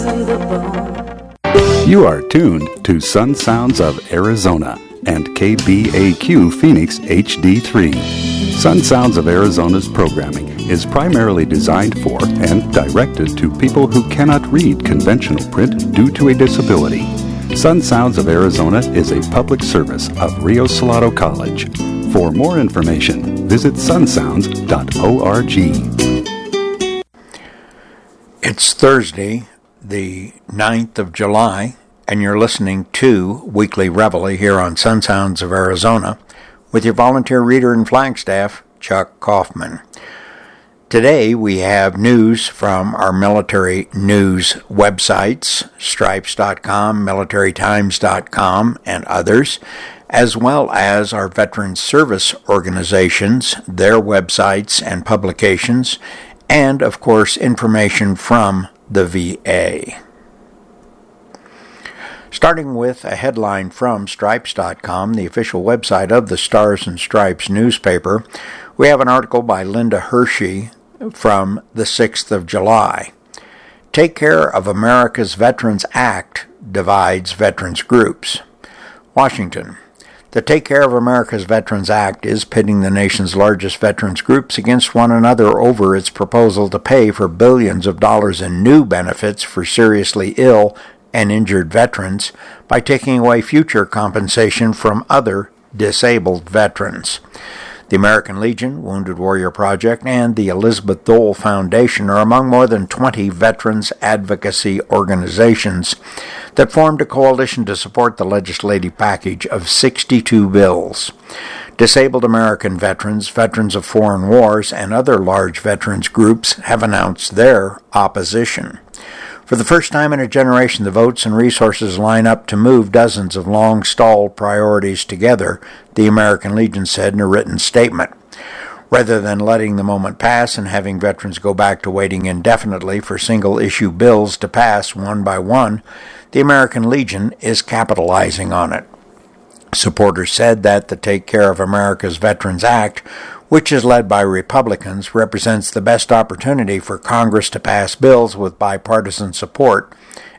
in the bone. You are tuned to Sun Sounds of Arizona and KBAQ Phoenix HD3. Sun Sounds of Arizona's programming is primarily designed for and directed to people who cannot read conventional print due to a disability. Sun Sounds of Arizona is a public service of Rio Salado College. For more information, visit sunsounds.org. It's Thursday, the 9th of July, and you're listening to Weekly Reveille here on Sun Sounds of Arizona with your volunteer reader in Flagstaff, Chuck Kaufman. Today we have news from our military news websites, stripes.com, militarytimes.com, and others, as well as our veteran service organizations, their websites and publications, and, of course, information from the VA. Starting with a headline from Stripes.com, the official website of the Stars and Stripes newspaper, we have an article by Linda Hershey from the 6th of July. Take Care of America's Veterans Act divides veterans groups. Washington. The Take Care of America's Veterans Act is pitting the nation's largest veterans groups against one another over its proposal to pay for billions of dollars in new benefits for seriously ill and injured veterans by taking away future compensation from other disabled veterans. The American Legion, Wounded Warrior Project, and the Elizabeth Dole Foundation are among more than 20 veterans advocacy organizations that formed a coalition to support the legislative package of 62 bills. Disabled American veterans, veterans of foreign wars, and other large veterans groups have announced their opposition. For the first time in a generation, the votes and resources line up to move dozens of long-stalled priorities together, the American Legion said in a written statement. Rather than letting the moment pass and having veterans go back to waiting indefinitely for single-issue bills to pass one by one, the American Legion is capitalizing on it. Supporters said that the Take Care of America's Veterans Act, which is led by Republicans, represents the best opportunity for Congress to pass bills with bipartisan support,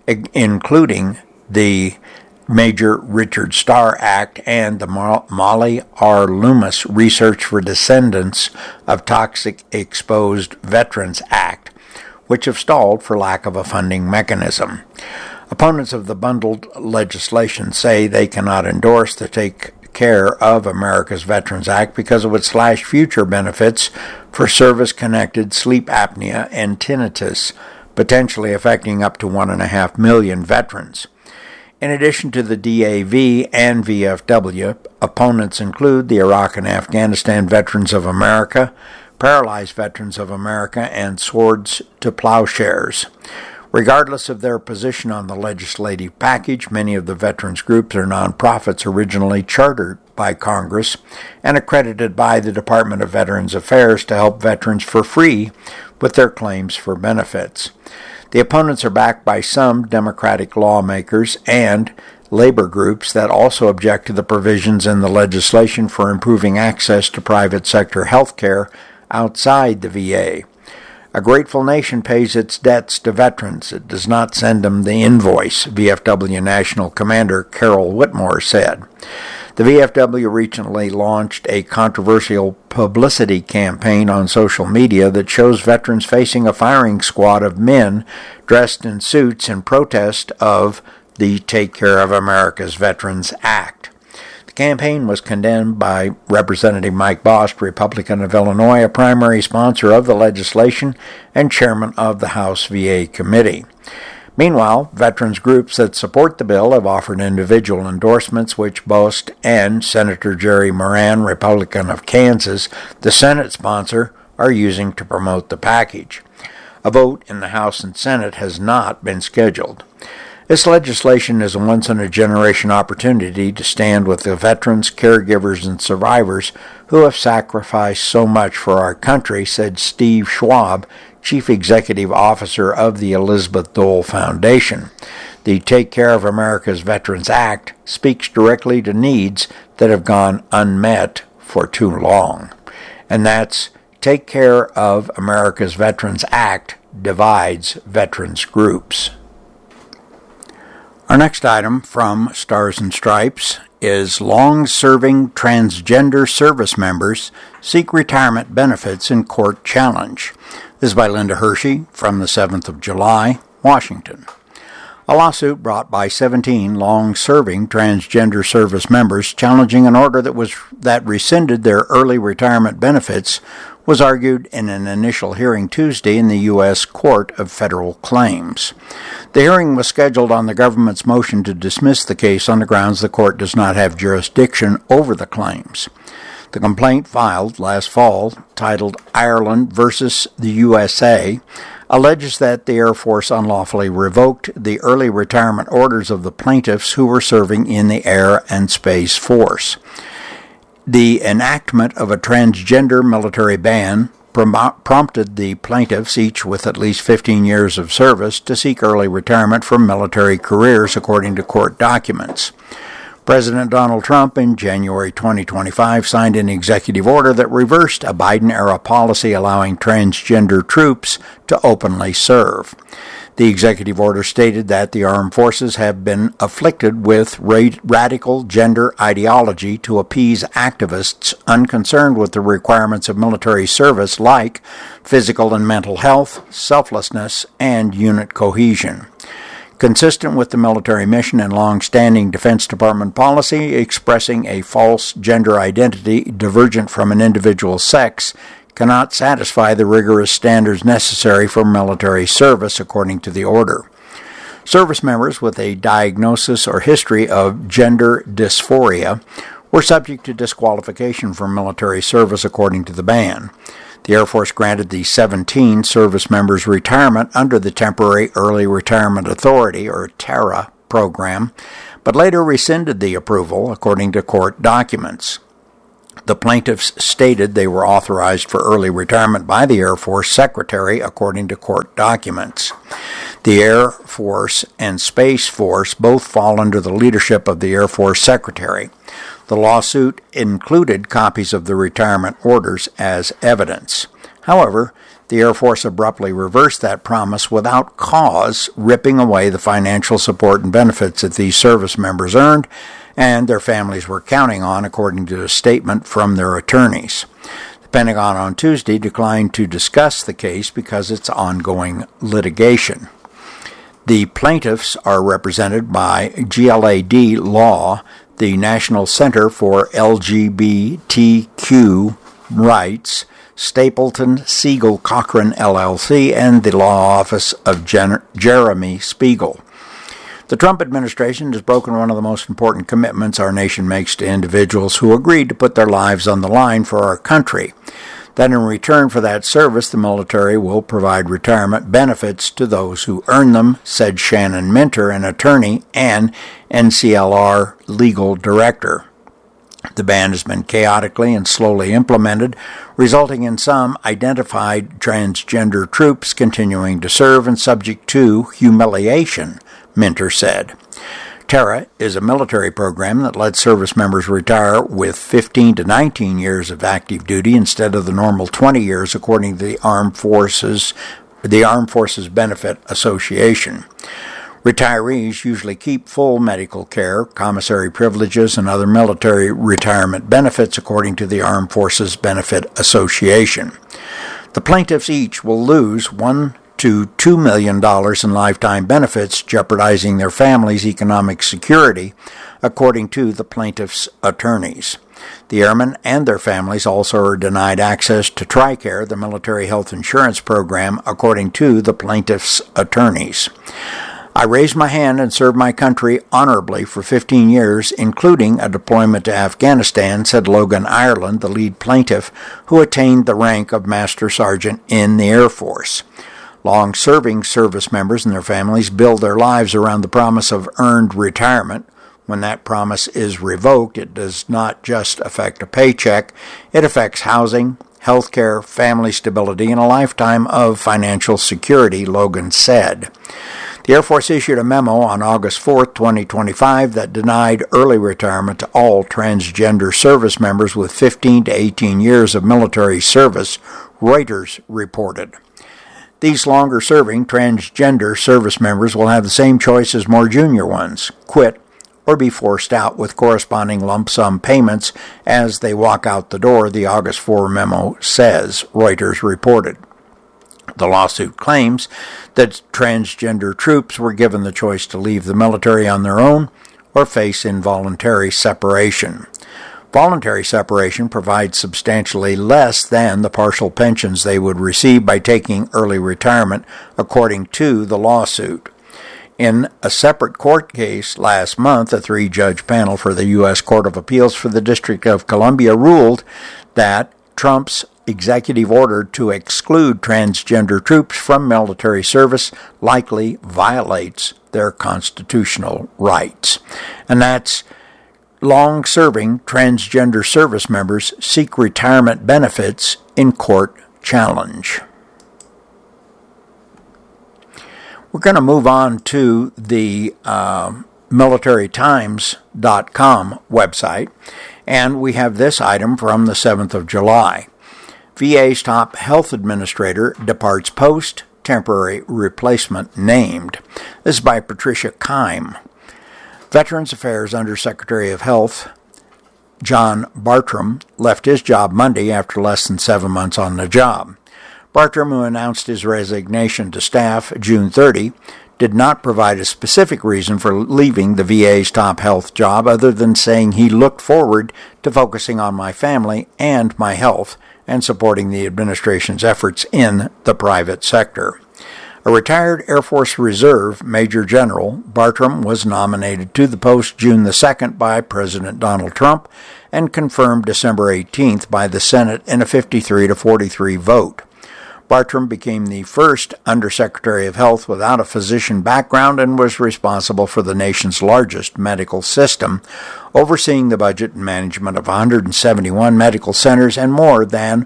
including the Major Richard Starr Act and the Molly R. Loomis Research for Descendants of Toxic Exposed Veterans Act, which have stalled for lack of a funding mechanism. Opponents of the bundled legislation say they cannot endorse the Take Care of America's Veterans Act because it would slash future benefits for service-connected sleep apnea and tinnitus, potentially affecting up to 1.5 million veterans. In addition to the DAV and VFW, opponents include the Iraq and Afghanistan Veterans of America, Paralyzed Veterans of America, and Swords to Plowshares. Regardless of their position on the legislative package, many of the veterans groups are nonprofits originally chartered by Congress and accredited by the Department of Veterans Affairs to help veterans for free with their claims for benefits. The opponents are backed by some Democratic lawmakers and labor groups that also object to the provisions in the legislation for improving access to private sector health care outside the VA. A grateful nation pays its debts to veterans. It does not send them the invoice, VFW National Commander Carol Whitmore said. The VFW recently launched a controversial publicity campaign on social media that shows veterans facing a firing squad of men dressed in suits in protest of the Take Care of America's Veterans Act. The campaign was condemned by Representative Mike Bost, Republican of Illinois, a primary sponsor of the legislation and chairman of the House VA Committee. Meanwhile, veterans groups that support the bill have offered individual endorsements, which Bost and Senator Jerry Moran, Republican of Kansas, the Senate sponsor, are using to promote the package. A vote in the House and Senate has not been scheduled. This legislation is a once-in-a-generation opportunity to stand with the veterans, caregivers, and survivors who have sacrificed so much for our country, said Steve Schwab, Chief Executive Officer of the Elizabeth Dole Foundation. The Take Care of America's Veterans Act speaks directly to needs that have gone unmet for too long. And that's Take Care of America's Veterans Act divides veterans groups. Our next item from Stars and Stripes is long-serving transgender service members seek retirement benefits in court challenge. This is by Linda Hershey from the 7th of July, Washington. A lawsuit brought by 17 long-serving transgender service members challenging an order that rescinded their early retirement benefits was argued in an initial hearing Tuesday in the U.S. Court of Federal Claims. The hearing was scheduled on the government's motion to dismiss the case on the grounds the court does not have jurisdiction over the claims. The complaint filed last fall, titled Ireland versus the USA, alleges that the Air Force unlawfully revoked the early retirement orders of the plaintiffs who were serving in the Air and Space Force. The enactment of a transgender military ban prompted the plaintiffs, each with at least 15 years of service, to seek early retirement from military careers, according to court documents. President Donald Trump in January 2025 signed an executive order that reversed a Biden-era policy allowing transgender troops to openly serve. The executive order stated that the armed forces have been afflicted with radical gender ideology to appease activists unconcerned with the requirements of military service like physical and mental health, selflessness, and unit cohesion. Consistent with the military mission and long-standing Defense Department policy expressing a false gender identity divergent from an individual's sex cannot satisfy the rigorous standards necessary for military service, according to the order. Service members with a diagnosis or history of gender dysphoria were subject to disqualification from military service, according to the ban. The Air Force granted the 17 service members retirement under the Temporary Early Retirement Authority, or TARA, program, but later rescinded the approval, according to court documents. The plaintiffs stated they were authorized for early retirement by the Air Force Secretary, according to court documents. The Air Force and Space Force both fall under the leadership of the Air Force Secretary. The lawsuit included copies of the retirement orders as evidence. However, the Air Force abruptly reversed that promise without cause, ripping away the financial support and benefits that these service members earned and their families were counting on, according to a statement from their attorneys. The Pentagon on Tuesday declined to discuss the case because it's ongoing litigation. The plaintiffs are represented by GLAD Law, the National Center for LGBTQ Rights, Stapleton Siegel Cochran LLC, and the law office of Jeremy Spiegel. The Trump administration has broken one of the most important commitments our nation makes to individuals who agreed to put their lives on the line for our country. That in return for that service, the military will provide retirement benefits to those who earn them, said Shannon Minter, an attorney and NCLR legal director. The ban has been chaotically and slowly implemented, resulting in some identified transgender troops continuing to serve and subject to humiliation, Minter said. TARA is a military program that lets service members retire with 15 to 19 years of active duty instead of the normal 20 years, according to the Armed Forces Benefit Association. Retirees usually keep full medical care, commissary privileges, and other military retirement benefits, according to the Armed Forces Benefit Association. The plaintiffs each will lose $1 to $2 million in lifetime benefits, jeopardizing their families' economic security, according to the plaintiffs' attorneys. The airmen and their families also are denied access to TRICARE, the military health insurance program, according to the plaintiffs' attorneys. I raised my hand and served my country honorably for 15 years, including a deployment to Afghanistan, said Logan Ireland, the lead plaintiff, who attained the rank of Master Sergeant in the Air Force. Long-serving service members and their families build their lives around the promise of earned retirement. When that promise is revoked, it does not just affect a paycheck, it affects housing, health care, family stability, and a lifetime of financial security, Logan said. The Air Force issued a memo on August 4, 2025 that denied early retirement to all transgender service members with 15 to 18 years of military service, Reuters reported. These longer-serving transgender service members will have the same choice as more junior ones: quit or be forced out with corresponding lump sum payments as they walk out the door, the August 4 memo says, Reuters reported. The lawsuit claims that transgender troops were given the choice to leave the military on their own or face involuntary separation. Voluntary separation provides substantially less than the partial pensions they would receive by taking early retirement, according to the lawsuit. In a separate court case last month, a 3-judge panel for the U.S. Court of Appeals for the District of Columbia ruled that Trump's executive order to exclude transgender troops from military service likely violates their constitutional rights. And that's long-serving transgender service members seek retirement benefits in court challenge. We're going to move on to the militarytimes.com website, and we have this item from the 7th of July. VA's top health administrator departs post, temporary replacement named. This is by Patricia Keim. Veterans Affairs Undersecretary of Health John Bartram left his job Monday after less than 7 months on the job. Bartram, who announced his resignation to staff June 30, did not provide a specific reason for leaving the VA's top health job other than saying he looked forward to focusing on my family and my health and supporting the administration's efforts in the private sector. A retired Air Force Reserve Major General, Bartram was nominated to the post June the 2nd by President Donald Trump and confirmed December 18th by the Senate in a 53-43 vote. Bartram became the first Undersecretary of Health without a physician background and was responsible for the nation's largest medical system, overseeing the budget and management of 171 medical centers and more than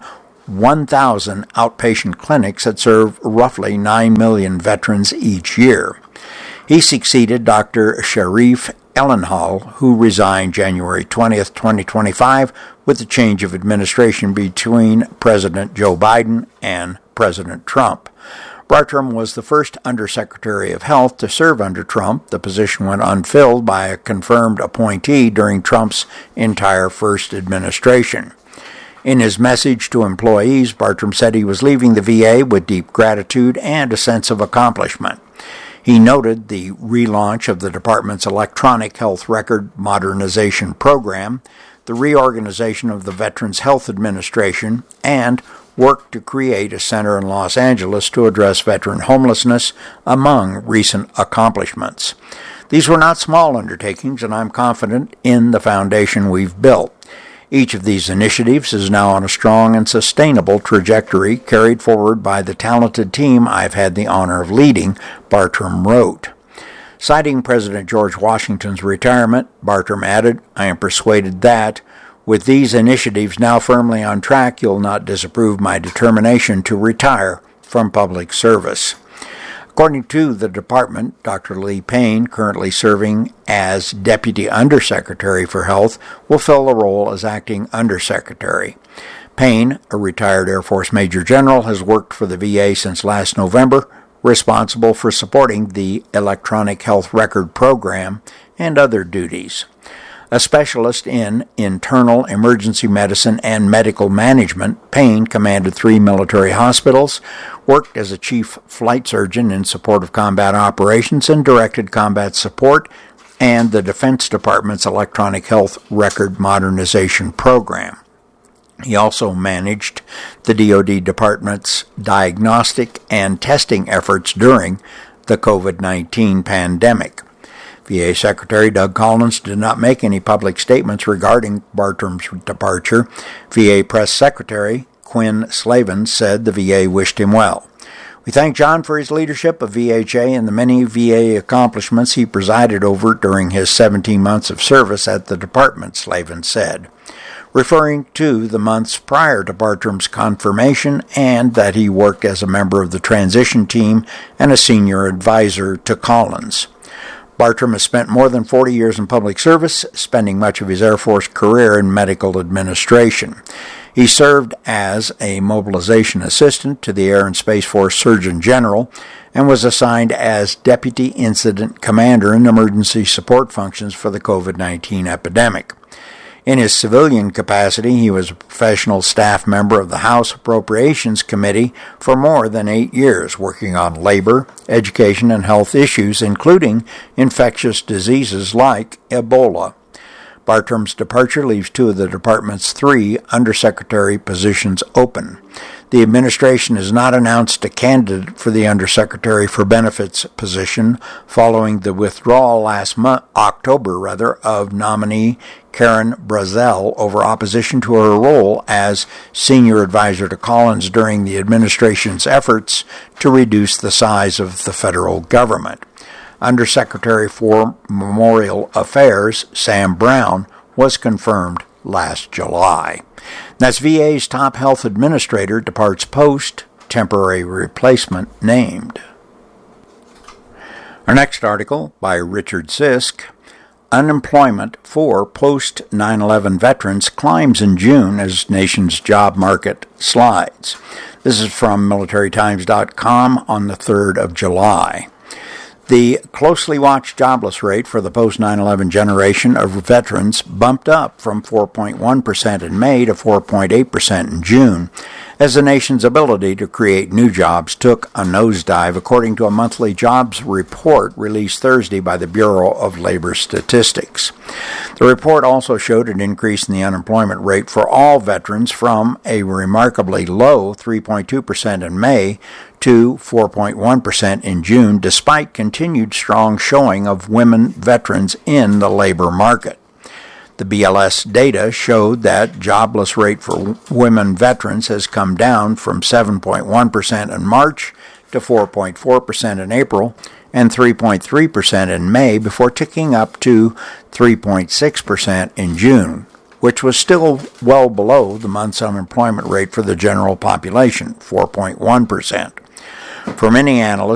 1,000 outpatient clinics that serve roughly 9 million veterans each year. He succeeded Dr. Sharif Ellenhall, who resigned January 20th, 2025, with the change of administration between President Joe Biden and President Trump. Bartram was the first Undersecretary of Health to serve under Trump. The position went unfilled by a confirmed appointee during Trump's entire first administration. In his message to employees, Bartram said he was leaving the VA with deep gratitude and a sense of accomplishment. He noted the relaunch of the department's electronic health record modernization program, the reorganization of the Veterans Health Administration, and worked to create a center in Los Angeles to address veteran homelessness, among recent accomplishments. These were not small undertakings, and I'm confident in the foundation we've built. Each of these initiatives is now on a strong and sustainable trajectory carried forward by the talented team I've had the honor of leading, Bartram wrote. Citing President George Washington's retirement, Bartram added, I am persuaded that, with these initiatives now firmly on track, you'll not disapprove my determination to retire from public service. According to the department, Dr. Lee Payne, currently serving as Deputy Undersecretary for Health, will fill the role as Acting Undersecretary. Payne, a retired Air Force Major General, has worked for the VA since last November, responsible for supporting the Electronic Health Record Program and other duties. A specialist in internal emergency medicine and medical management, Payne commanded 3 military hospitals, worked as a chief flight surgeon in support of combat operations, and directed combat support and the Defense Department's Electronic Health Record Modernization Program. He also managed the DoD Department's diagnostic and testing efforts during the COVID-19 pandemic. VA Secretary Doug Collins did not make any public statements regarding Bartram's departure. VA Press Secretary Quinn Slavin said the VA wished him well. We thank John for his leadership of VHA and the many VA accomplishments he presided over during his 17 months of service at the department, Slavin said, referring to the months prior to Bartram's confirmation and that he worked as a member of the transition team and a senior advisor to Collins. Bartram has spent more than 40 years in public service, spending much of his Air Force career in medical administration. He served as a mobilization assistant to the Air and Space Force Surgeon General and was assigned as Deputy Incident Commander in emergency support functions for the COVID-19 epidemic. In his civilian capacity, he was a professional staff member of the House Appropriations Committee for more than 8 years, working on labor, education, and health issues, including infectious diseases like Ebola. Bartram's departure leaves 2 of the department's 3 undersecretary positions open. The administration has not announced a candidate for the Undersecretary for Benefits position following the withdrawal last October of nominee Karen Brazel over opposition to her role as senior advisor to Collins during the administration's efforts to reduce the size of the federal government. Undersecretary for Memorial Affairs Sam Brown was confirmed last July. That's VA's top health administrator departs post, temporary replacement named. Our next article by Richard Sisk. Unemployment for post 9/11 veterans climbs in June as nation's job market slides. This is from militarytimes.com on the 3rd of July. The closely watched jobless rate for the post-9/11 generation of veterans bumped up from 4.1% in May to 4.8% in June, as the nation's ability to create new jobs took a nosedive, according to a monthly jobs report released Thursday by the Bureau of Labor Statistics. The report also showed an increase in the unemployment rate for all veterans from a remarkably low 3.2% in May to 4.1% in June, despite continued strong showing of women veterans in the labor market. The BLS data showed that jobless rate for women veterans has come down from 7.1% in March to 4.4% in April and 3.3% in May before ticking up to 3.6% in June, which was still well below the month's unemployment rate for the general population, 4.1%. For many analysts,